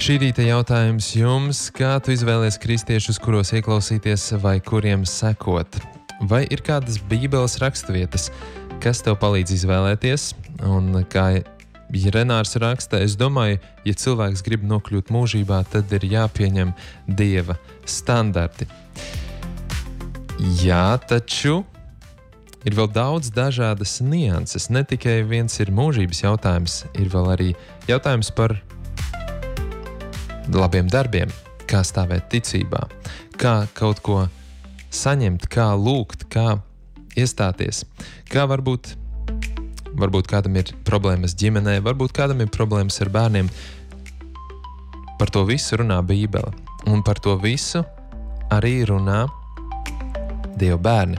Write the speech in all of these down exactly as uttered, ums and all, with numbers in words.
Šī rīta jautājums jums, kā tu izvēlies kristiešus, kuros ieklausīties vai kuriem sekot? Vai ir kādas Bībeles raksturvietas, kas tev palīdz izvēlēties? Un kā Renārs raksta, es domāju, ja cilvēks grib nokļūt mūžībā, tad ir jāpieņem Dieva standarti. Jā, taču ir vēl daudz dažādas nianses. Ne tikai viens ir mūžības jautājums, ir vēl arī jautājums par labiem darbiem, kā stāvēt ticībā, kā kaut ko saņemt, kā lūgt, kā iestāties, kā varbūt, varbūt kādam ir problēmas ģimenē, varbūt kādam ir problēmas ar bērniem. Par to visu runā Bībele, un par to visu arī runā Dieva bērni.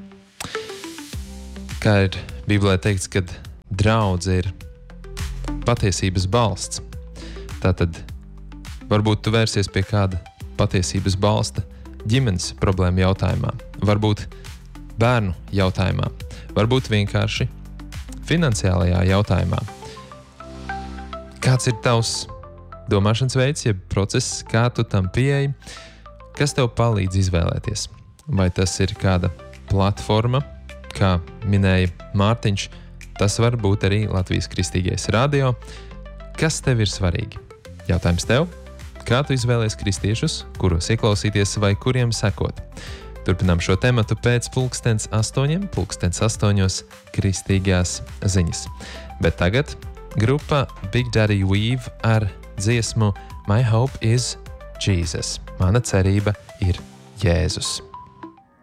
Kā ir Bībelē teikts, kad draudze ir patiesības balsts. Tātad varbūt tu vērsies pie kāda patiesības balsta ģimenes problēma jautājumā, varbūt bērnu jautājumā, varbūt vienkārši finansiālajā jautājumā. Kāds ir tavs domāšanas veids, jeb process, kā tu tam pieeji, kas tev palīdz izvēlēties? Vai tas ir kāda platforma, kā minēja Mārtiņš, tas var būt arī Latvijas Kristīgais radio. Kas tev ir svarīgi? Jautājums tev, kā tu izvēlies kristiešus, kuros ieklausīties vai kuriem sekot? Turpinām šo tematu pēc pulkstens astoņiem, pulkstens astoņos kristīgās ziņas. Bet tagad grupa Big Daddy Weave ar dziesmu My Hope is Jesus. Mana cerība ir Jēzus.